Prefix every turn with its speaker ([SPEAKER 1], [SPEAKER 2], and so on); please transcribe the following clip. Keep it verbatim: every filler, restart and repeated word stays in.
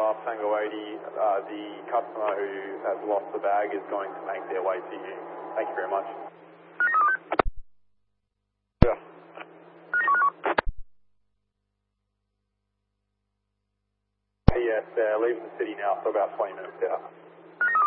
[SPEAKER 1] Alpha Tango eighty, uh, the customer who has lost the bag is going to make their way to you. Thank you very much.
[SPEAKER 2] Yeah.
[SPEAKER 1] Yes, they're leaving the city now for about twenty minutes out.